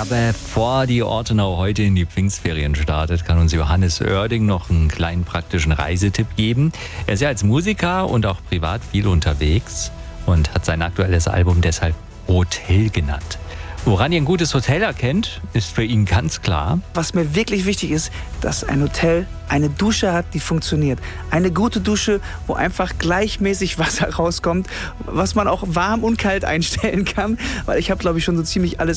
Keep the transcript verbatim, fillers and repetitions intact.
Ja, bevor die Ortenau heute in die Pfingstferien startet, kann uns Johannes Oerding noch einen kleinen praktischen Reisetipp geben. Er ist ja als Musiker und auch privat viel unterwegs und hat sein aktuelles Album deshalb Hotel genannt. Woran ihr ein gutes Hotel erkennt, ist für ihn ganz klar. Was mir wirklich wichtig ist, dass ein Hotel eine Dusche hat, die funktioniert. Eine gute Dusche, wo einfach gleichmäßig Wasser rauskommt, was man auch warm und kalt einstellen kann. Weil ich habe, glaube ich, schon so ziemlich alles